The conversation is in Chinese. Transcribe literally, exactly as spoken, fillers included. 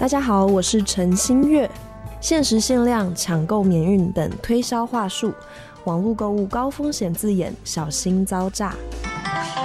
大家好，我是陈新月。限时限量、抢购免运等推销话术，网络购物高风险字眼，小心遭诈。